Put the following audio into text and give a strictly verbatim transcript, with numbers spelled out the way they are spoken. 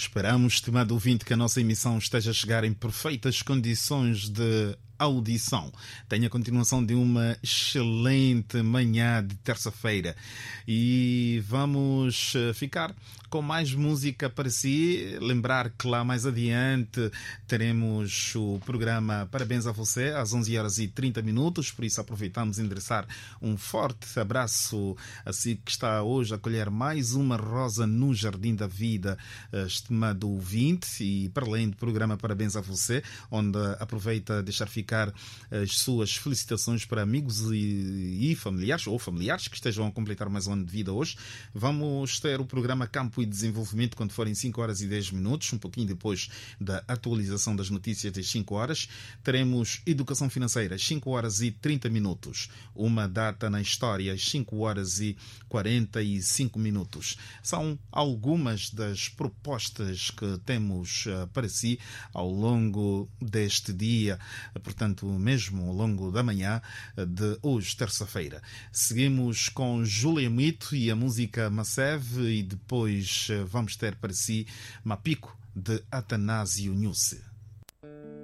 Esperamos, estimado ouvinte, que a nossa emissão esteja a chegar em perfeitas condições de audição. Tenha a continuação de uma excelente manhã de terça-feira e vamos ficar com mais música para si. Lembrar que lá mais adiante teremos o programa Parabéns a Você às onze horas e trinta minutos, por isso aproveitamos e endereçar um forte abraço a si que está hoje a colher mais uma rosa no Jardim da Vida, estimado ouvinte, e para além do programa Parabéns a Você, onde aproveita a deixar ficar as suas felicitações para amigos e, e familiares, ou familiares que estejam a completar mais um ano de vida hoje. Vamos ter o programa Campo e Desenvolvimento quando forem cinco horas e dez minutos, um pouquinho depois da atualização das notícias das cinco horas. Teremos Educação Financeira às cinco horas e trinta minutos, uma data na história às cinco horas e quarenta e cinco minutos. São algumas das propostas que temos para si ao longo deste dia, portanto, mesmo ao longo da manhã de hoje, terça-feira. Seguimos com Júlia Mito e a música Masev, e depois vamos ter para si Mapico, de Atanásio Nhusse.